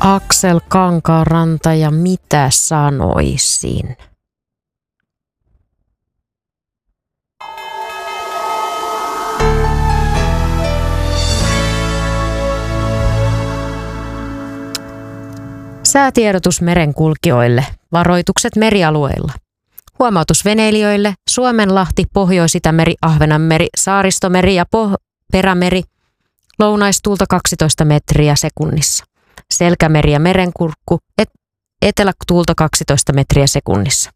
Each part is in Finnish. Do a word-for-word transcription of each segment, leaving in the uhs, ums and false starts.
Aksel Kankaanranta ja mitä sanoisin? Säätiedotus merenkulkijoille. Varoitukset merialueilla. Huomautus veneilijöille. Suomenlahti, Pohjois-Itämeri, Ahvenanmeri, Saaristomeri ja Poh- Perämeri. Lounaistuulta kaksitoista metriä sekunnissa. Selkämeri ja Merenkurkku, et- etelätuulta kaksitoista metriä sekunnissa.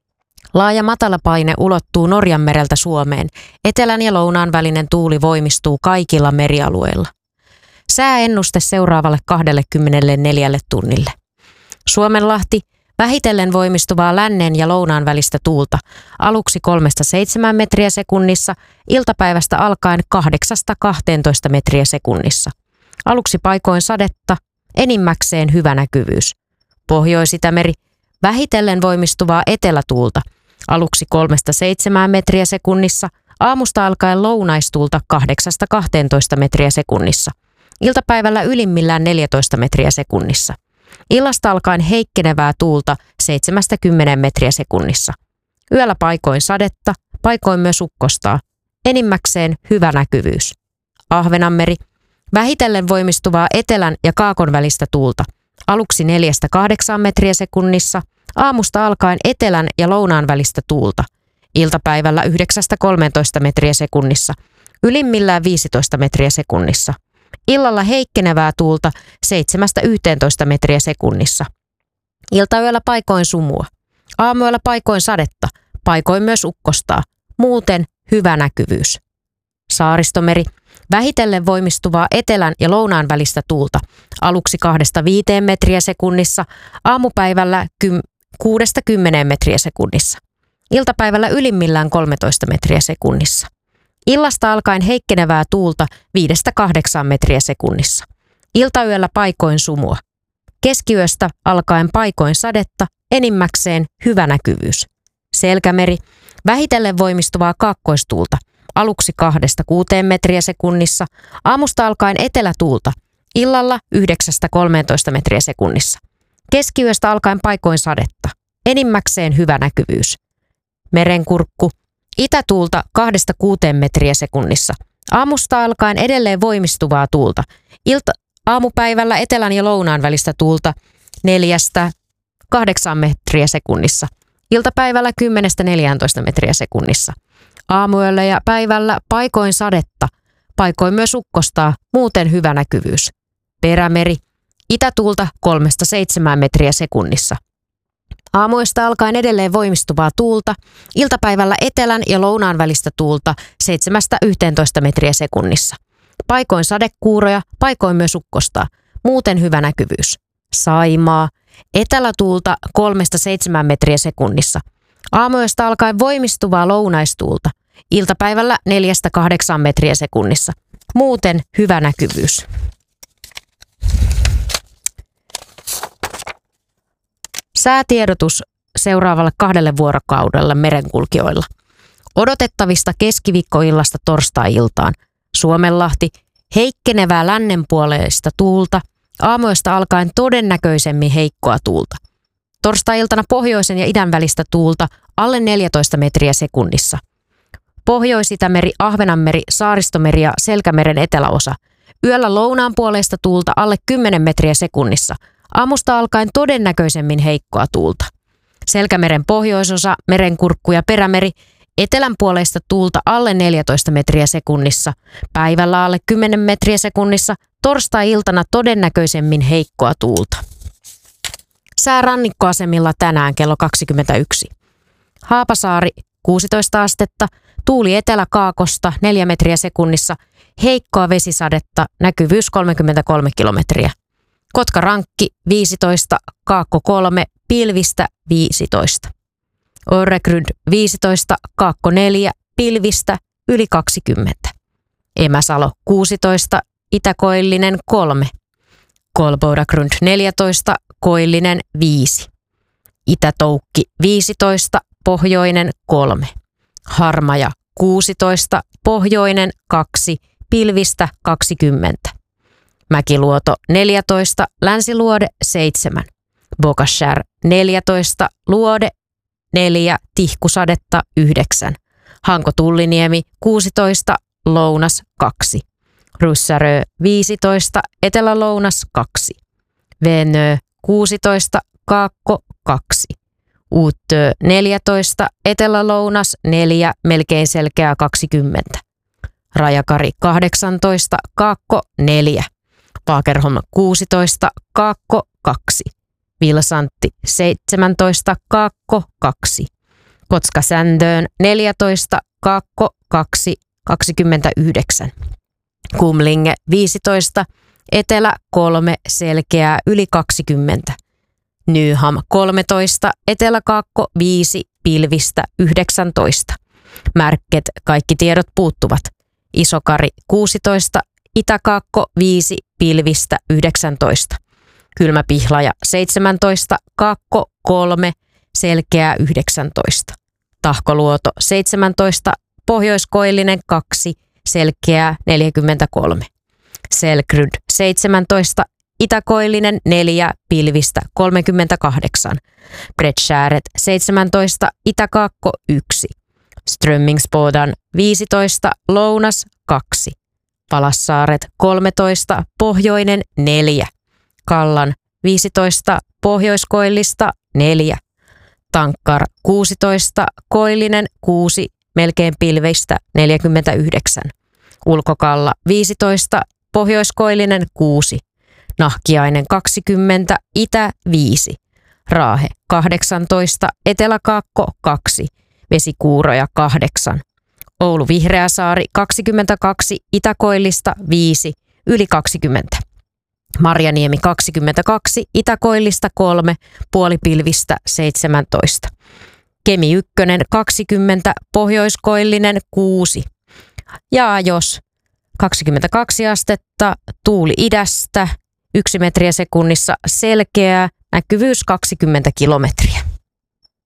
Laaja matalapaine ulottuu Norjanmereltä Suomeen. Etelän ja lounaan välinen tuuli voimistuu kaikilla merialueilla. Sääennuste seuraavalle kaksikymmentäneljä tunnille. Suomenlahti, vähitellen voimistuvaa lännen ja lounaan välistä tuulta, aluksi kolmesta seitsemään metriä sekunnissa, iltapäivästä alkaen kahdeksasta kahteentoista metriä sekunnissa. Aluksi paikoin sadetta, enimmäkseen hyvä näkyvyys. Pohjois-Itämeri, vähitellen voimistuvaa etelätuulta, aluksi kolmesta seitsemään metriä sekunnissa, aamusta alkaen lounaistuulta kahdeksasta kahteentoista metriä sekunnissa. Iltapäivällä ylimmillään neljätoista metriä sekunnissa. Illasta alkaen heikkenevää tuulta seitsemästä kymmeneen metriä sekunnissa. Yöllä paikoin sadetta, paikoin myös ukkostaa. Enimmäkseen hyvä näkyvyys. Ahvenanmeri, vähitellen voimistuvaa etelän ja kaakon välistä tuulta. Aluksi neljästä kahdeksaan metriä sekunnissa, aamusta alkaen etelän ja lounaan välistä tuulta. Iltapäivällä yhdeksästä kolmeentoista metriä sekunnissa, ylimmillään viisitoista metriä sekunnissa. Illalla heikkenevää tuulta seitsemästä yhteentoista metriä sekunnissa. Iltayöllä paikoin sumua. Aamuyöllä paikoin sadetta, paikoin myös ukkostaa. Muuten hyvä näkyvyys. Saaristomeri, vähitellen voimistuvaa etelän ja lounaan välistä tuulta. Aluksi kahdesta viiteen metriä sekunnissa, aamupäivällä kuudesta kymmeneen metriä sekunnissa. Iltapäivällä ylimmillään kolmetoista metriä sekunnissa. Illasta alkaen heikkenevää tuulta viidestä kahdeksaan metriä sekunnissa. Iltayöllä paikoin sumua. Keskiyöstä alkaen paikoin sadetta, enimmäkseen hyvä näkyvyys. Selkämeri, vähitellen voimistuvaa kaakkoistuulta. Aluksi kahdesta kuuteen metriä sekunnissa, aamusta alkaen etelätuulta. Illalla yhdeksästä kolmeentoista metriä sekunnissa. Keskiyöstä alkaen paikoin sadetta, enimmäkseen hyvä näkyvyys. Merenkurkku, itätuulta kahdesta kuuteen metriä sekunnissa. Aamusta alkaen edelleen voimistuvaa tuulta. Ilta, aamupäivällä etelän ja lounaan välistä tuulta neljästä kahdeksaan metriä sekunnissa. Iltapäivällä kymmenestä neljääntoista metriä sekunnissa. Aamuyöllä ja päivällä paikoin sadetta, paikoin myös ukkostaa, muuten hyvä näkyvyys. Perämeri, itätuulta kolmesta seitsemään metriä sekunnissa. Aamuista alkaen edelleen voimistuvaa tuulta, iltapäivällä etelän ja lounaan välistä tuulta seitsemästä yhteentoista metriä sekunnissa. Paikoin sadekuuroja, paikoin myös ukkostaa, muuten hyvä näkyvyys. Saimaa, etelätuulta kolmesta seitsemään metriä sekunnissa. Aamuista alkaen voimistuvaa lounaistuulta, iltapäivällä neljästä kahdeksaan metriä sekunnissa, muuten hyvä näkyvyys. Säätiedotus seuraavalle kahdelle vuorokaudelle merenkulkijoilla. Odotettavista keskiviikkoillasta torstai-iltaan. Suomenlahti, heikkenevää lännenpuoleista tuulta, aamuista alkaen todennäköisemmin heikkoa tuulta. Torstai-iltana pohjoisen ja idän välistä tuulta alle neljätoista metriä sekunnissa. Pohjois-Itämeri, Ahvenanmeri, Saaristomeri ja Selkämeren eteläosa. Yöllä lounaan puoleista tuulta alle kymmenen metriä sekunnissa. Aamusta alkaen todennäköisemmin heikkoa tuulta. Selkämeren pohjoisosa, Merenkurkku ja Perämeri, etelän puoleista tuulta alle neljätoista metriä sekunnissa. Päivällä alle kymmenen metriä sekunnissa, torstai-iltana todennäköisemmin heikkoa tuulta. Sää rannikkoasemilla tänään kello kaksikymmentäyksi. Haapasaari kuusitoista astetta, tuuli eteläkaakosta neljä metriä sekunnissa, heikkoa vesisadetta, näkyvyys kolmekymmentäkolme kilometriä. Kotka-Rankki viisitoista, Kaakko kolme, pilvistä viisitoista. Öregrund viisitoista, Kaakko neljä, pilvistä yli kaksikymmentä. Emäsalo kuusitoista, Itäkoillinen kolme. Kolbodagrund neljätoista, Koillinen viisi. Itätoukki viisitoista, Pohjoinen kolme. Harmaja kuusitoista, Pohjoinen kaksi, pilvistä kaksikymmentä. Mäkiluoto neljätoista, Länsiluode seitsemän, Bokashär neljätoista, Luode neljä, Tihkusadetta yhdeksän, Hanko-Tulliniemi kuusitoista, Lounas kaksi, Ryssärö viisitoista, Etelä-Lounas kaksi, Venö kuusitoista, Kaakko kaksi, Uutö neljätoista, Etelä-Lounas neljä, melkein selkeää kaksikymmentä, Rajakari kahdeksantoista, Kaakko neljä, Fagerholm kuusitoista, Kaakko kaksi, Vilsantti seitsemäntoista, Kaakko kaksi, Kotska-Sändöön neljätoista, Kaakko kaksi, kaksikymmentäyhdeksän, Kumlinge viisitoista, Etelä kolme, selkeää yli kaksikymmentä, Nyham kolmetoista, Etelä-Kaakko viisi, pilvistä yhdeksäntoista, Märket kaikki tiedot puuttuvat, Isokari kuusitoista, Itä-Kaakko viisi, pilvistä yhdeksäntoista, Kylmä-Pihlaja seitsemäntoista, Kaakko kolme, selkeää yhdeksäntoista, Tahkoluoto seitsemäntoista, Pohjoiskoillinen kaksi, selkeää neljäkymmentäkolme, Selkryd seitsemäntoista, Itäkoillinen neljä, pilvistä kolmekymmentäkahdeksan, Bredskääret seitsemäntoista, Itä-Kaakko yksi, Strömmingsbodan viisitoista, Lounas kaksi, Palassaaret kolmetoista, Pohjoinen neljä, Kallan viisitoista, Pohjoiskoillista neljä, Tankkar kuusitoista, Koillinen kuusi, melkein pilveistä neljäkymmentäyhdeksän, Ulkokalla viisitoista, Pohjoiskoillinen kuusi, Nahkiainen kaksikymmentä, Itä viisi, Raahe kahdeksantoista, Etelä-Kaakko kaksi, Vesikuuroja kahdeksan, Oulu Vihreäsaari kaksikymmentäkaksi, Itäkoillista viisi, yli kaksikymmentä, Marjaniemi kaksikymmentäkaksi, Itäkoillista kolme, puolipilvistä seitsemäntoista, Kemi ykkönen kaksikymmentä, Pohjoiskoillinen kuusi, ja jos kaksikymmentäkaksi astetta, tuuli idästä, yksi metriä sekunnissa, selkeää, näkyvyys kaksikymmentä kilometriä.